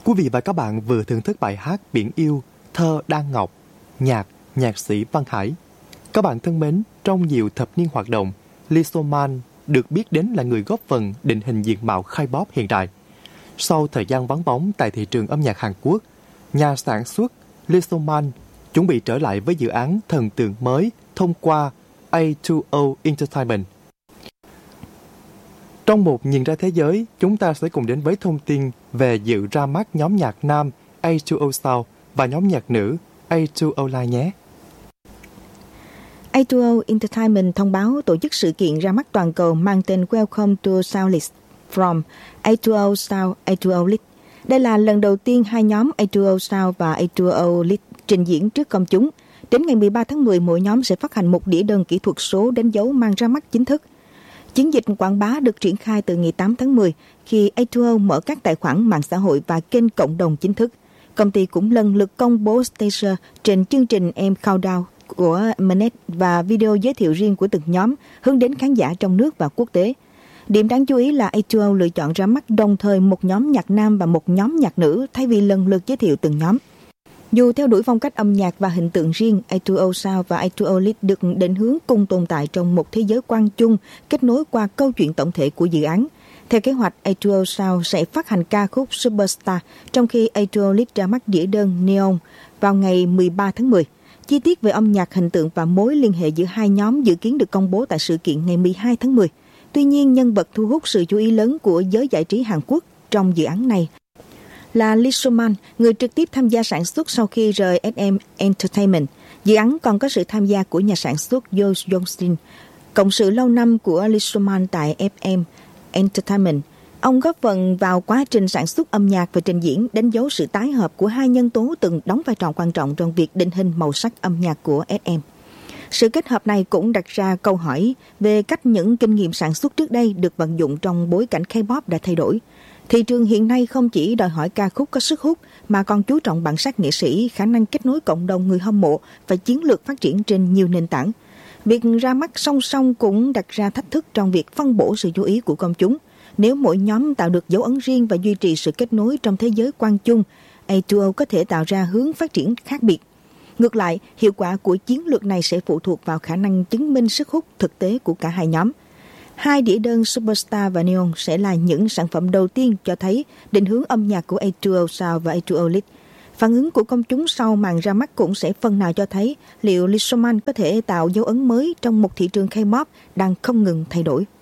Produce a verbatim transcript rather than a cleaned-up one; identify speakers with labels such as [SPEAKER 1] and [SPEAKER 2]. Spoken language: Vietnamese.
[SPEAKER 1] Quý vị và các bạn vừa thưởng thức bài hát Biển Yêu, thơ Đan Ngọc, nhạc nhạc sĩ Văn Hải. Các bạn thân mến, trong nhiều thập niên hoạt động, Lisoman được biết đến là người góp phần định hình diện mạo K-pop hiện đại. Sau thời gian vắng bóng tại thị trường âm nhạc Hàn Quốc, nhà sản xuất Lisoman chuẩn bị trở lại với dự án thần tượng mới thông qua A hai O Entertainment. Trong một nhìn ra thế giới, chúng ta sẽ cùng đến với thông tin về dự ra mắt nhóm nhạc nam A hai O Sound và nhóm nhạc nữ A hai O Live nhé.
[SPEAKER 2] A hai O Entertainment thông báo tổ chức sự kiện ra mắt toàn cầu mang tên Welcome to Soundless from A hai O Sound A hai O Live. Đây là lần đầu tiên hai nhóm A hai O Sound và A hai O Live trình diễn trước công chúng. Đến ngày mười ba tháng mười, mỗi nhóm sẽ phát hành một đĩa đơn kỹ thuật số đánh dấu mang ra mắt chính thức. Chiến dịch quảng bá được triển khai từ ngày tám tháng mười khi A hai O mở các tài khoản mạng xã hội và kênh cộng đồng chính thức. Công ty cũng lần lượt công bố teaser trên chương trình M Countdown của Mnet và video giới thiệu riêng của từng nhóm hướng đến khán giả trong nước và quốc tế. Điểm đáng chú ý là A hai O lựa chọn ra mắt đồng thời một nhóm nhạc nam và một nhóm nhạc nữ thay vì lần lượt giới thiệu từng nhóm. Dù theo đuổi phong cách âm nhạc và hình tượng riêng, A hai O Sound và A hai O Live được định hướng cùng tồn tại trong một thế giới quan chung kết nối qua câu chuyện tổng thể của dự án. Theo kế hoạch, A hai O Sound sẽ phát hành ca khúc Superstar, trong khi A hai O Live ra mắt đĩa đơn Neon vào ngày mười ba tháng mười. Chi tiết về âm nhạc, hình tượng và mối liên hệ giữa hai nhóm dự kiến được công bố tại sự kiện ngày mười hai tháng mười. Tuy nhiên, nhân vật thu hút sự chú ý lớn của giới giải trí Hàn Quốc trong dự án này là Lee So-man, người trực tiếp tham gia sản xuất sau khi rời ét em Entertainment. Dự án còn có sự tham gia của nhà sản xuất Yoo Jong-shin, cộng sự lâu năm của Lee So-man tại ép em Entertainment. Ông góp phần vào quá trình sản xuất âm nhạc và trình diễn, đánh dấu sự tái hợp của hai nhân tố từng đóng vai trò quan trọng trong việc định hình màu sắc âm nhạc của ét em. Sự kết hợp này cũng đặt ra câu hỏi về cách những kinh nghiệm sản xuất trước đây được vận dụng trong bối cảnh K-pop đã thay đổi. Thị trường hiện nay không chỉ đòi hỏi ca khúc có sức hút mà còn chú trọng bản sắc nghệ sĩ, khả năng kết nối cộng đồng người hâm mộ và chiến lược phát triển trên nhiều nền tảng. Việc ra mắt song song cũng đặt ra thách thức trong việc phân bổ sự chú ý của công chúng. Nếu mỗi nhóm tạo được dấu ấn riêng và duy trì sự kết nối trong thế giới quan chung, A hai O có thể tạo ra hướng phát triển khác biệt. Ngược lại, hiệu quả của chiến lược này sẽ phụ thuộc vào khả năng chứng minh sức hút thực tế của cả hai nhóm. Hai đĩa đơn Superstar và Neon sẽ là những sản phẩm đầu tiên cho thấy định hướng âm nhạc của A hai O Sound và A hai O Live. Phản ứng của công chúng sau màn ra mắt cũng sẽ phần nào cho thấy liệu Lee So-man có thể tạo dấu ấn mới trong một thị trường K-pop đang không ngừng thay đổi.